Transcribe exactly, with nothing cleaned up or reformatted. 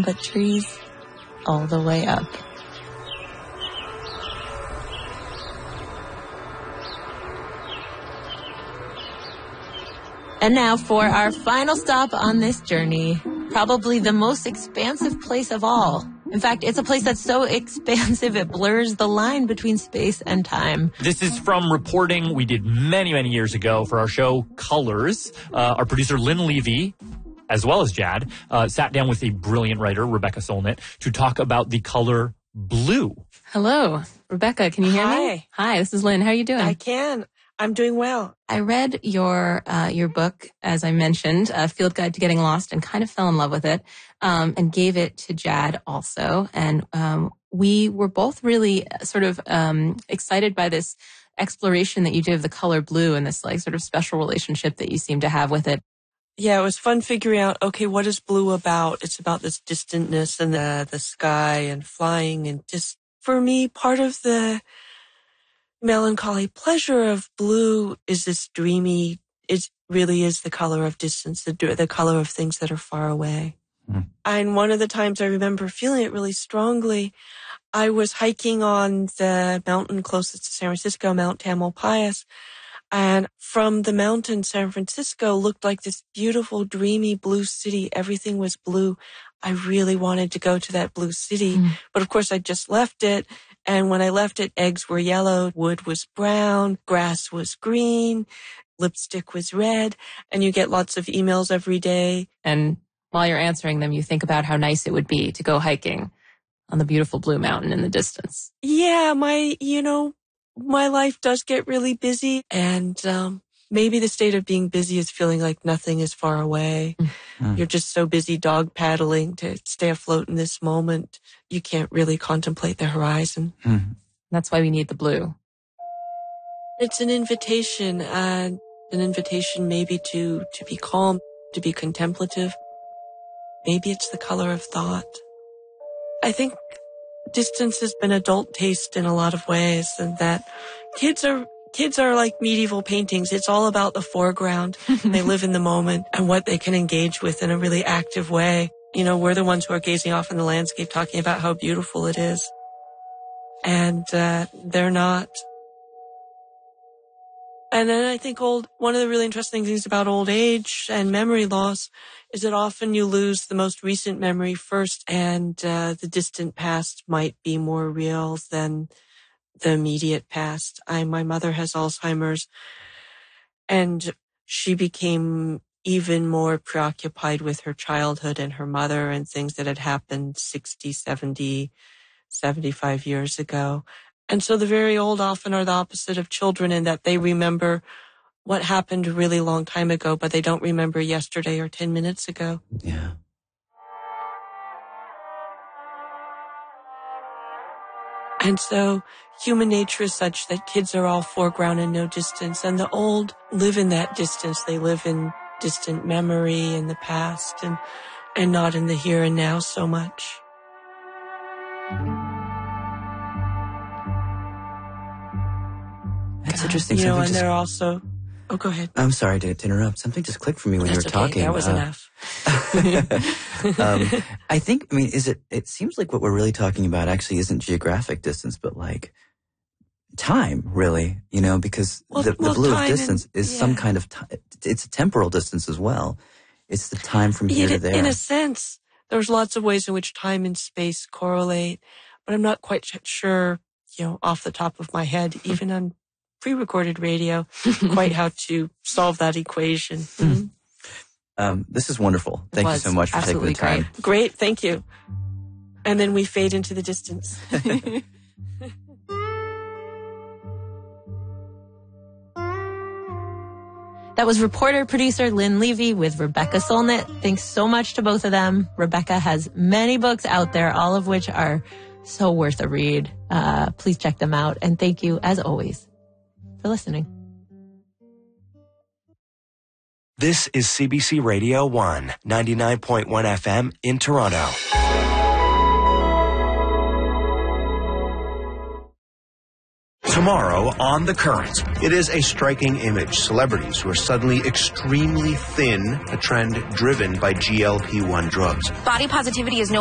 nothing but trees all the way up. And now for our final stop on this journey, probably the most expansive place of all. In fact, it's a place that's so expansive it blurs the line between space and time. This is from reporting we did many, many years ago for our show Colors. Uh, our producer Lynn Levy, as well as Jad, uh, sat down with a brilliant writer, Rebecca Solnit, to talk about the color blue. Hello, Rebecca, can you hear Hi. me? Hi, this is Lynn. How are you doing? I can. I'm doing well. I read your uh, your book, as I mentioned, uh, Field Guide to Getting Lost, and kind of fell in love with it, um, and gave it to Jad also. And um, we were both really sort of um, excited by this exploration that you did of the color blue and this like sort of special relationship that you seem to have with it. Yeah, it was fun figuring out, okay, what is blue about? It's about this distantness and the, the sky and flying. And just for me, part of the melancholy pleasure of blue is this dreamy, it really is the color of distance, the, the color of things that are far away. Mm. And one of the times I remember feeling it really strongly, I was hiking on the mountain closest to San Francisco, Mount Tamalpais. And from the mountain, San Francisco looked like this beautiful, dreamy blue city. Everything was blue. I really wanted to go to that blue city. Mm. But of course, I just left it. And when I left it, eggs were yellow, wood was brown, grass was green, lipstick was red. And you get lots of emails every day. And while you're answering them, you think about how nice it would be to go hiking on the beautiful blue mountain in the distance. Yeah, my, you know, my life does get really busy, and um, maybe the state of being busy is feeling like nothing is far away. Mm. You're just so busy dog paddling to stay afloat in this moment. You can't really contemplate the horizon. Mm. That's why we need the blue. It's an invitation, uh, an invitation maybe to, to be calm, to be contemplative. Maybe it's the color of thought. I think distance has been adult taste in a lot of ways, and that kids are kids are like medieval paintings. It's all about the foreground. They live in the moment and what they can engage with in a really active way. You know, we're the ones who are gazing off in the landscape, talking about how beautiful it is. And uh, they're not. And then I think old, one of the really interesting things about old age and memory loss is that often you lose the most recent memory first, and uh, the distant past might be more real than the immediate past. I, my mother has Alzheimer's, and she became even more preoccupied with her childhood and her mother and things that had happened sixty, seventy, seventy-five years ago. And so the very old often are the opposite of children in that they remember what happened a really long time ago, but they don't remember yesterday or ten minutes ago. Yeah. And so human nature is such that kids are all foreground and no distance, and the old live in that distance. They live in distant memory in the past and, and not in the here and now so much. That's interesting. You know, Something and just... they're also... Oh, go ahead. I'm sorry to, to interrupt. Something just clicked for me when That's you were okay. talking. That was uh, enough. um, I think, I mean, is it, it seems like what we're really talking about actually isn't geographic distance, but like time, really, you know, because well, the, the well, blue of distance and, is yeah. some kind of, t- it's a temporal distance as well. It's the time from here in, to there. In a sense, there's lots of ways in which time and space correlate, but I'm not quite sure, you know, off the top of my head, even on pre-recorded radio, quite how to solve that equation. Mm-hmm. Um, this is wonderful. Thank you so much for taking the time. Great. great, thank you. And then we fade into the distance. That was reporter-producer Lynn Levy with Rebecca Solnit. Thanks so much to both of them. Rebecca has many books out there, all of which are so worth a read. Uh, please check them out. And thank you, as always, for listening. This is C B C Radio one, ninety-nine point one F M in Toronto. Tomorrow on The Current. It is a striking image. Celebrities who are suddenly extremely thin, a trend driven by G L P one drugs. Body positivity is no